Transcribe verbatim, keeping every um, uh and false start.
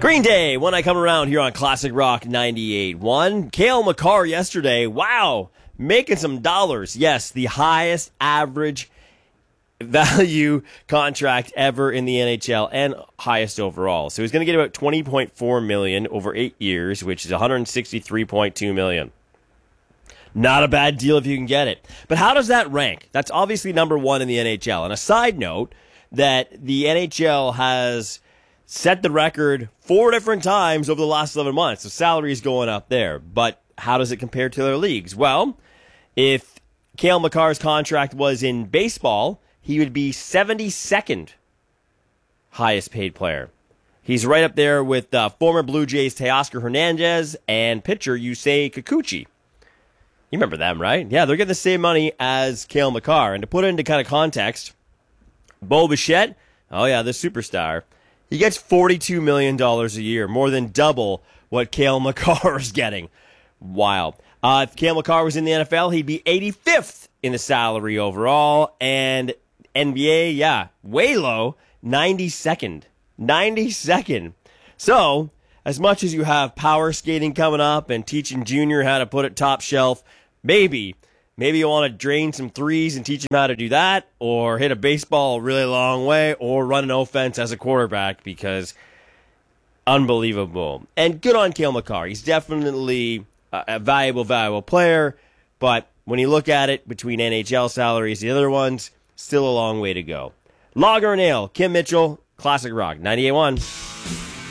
Green Day, When I Come Around here on Classic Rock ninety-eight point one. Cale Makar yesterday, wow, making some dollars. Yes, the highest average value contract ever in the N H L and highest overall. So he's going to get about twenty point four million dollars over eight years, which is one hundred sixty-three point two million dollars. Not a bad deal if you can get it. But how does that rank? That's obviously number one in the N H L. And a side note, that the N H L has set the record four different times over the last eleven months. The salary is going up there. But how does it compare to other leagues? Well, if Cale Makar's contract was in baseball, he would be seventy-second highest paid player. He's right up there with uh, former Blue Jays Teoscar Hernandez and pitcher Yusei Kikuchi. You remember them, right? Yeah, they're getting the same money as Cale Makar. And to put it into kind of context, Bo Bichette, oh yeah, the superstar, he gets forty-two million dollars a year, more than double what Cale Makar is getting. Wild. Uh, if Cale Makar was in the N F L, he'd be eighty-fifth in the salary overall. And N B A, yeah, way low, ninety-second. ninety-second. So, as much as you have power skating coming up and teaching Junior how to put it top shelf, maybe, maybe you want to drain some threes and teach him how to do that, or hit a baseball a really long way, or run an offense as a quarterback, because unbelievable. And good on Cale Makar. He's definitely a, a valuable, valuable player, but when you look at it between N H L salaries, the other ones, still a long way to go. Logger and Ale, Kim Mitchell, Classic Rock, ninety-eight point one.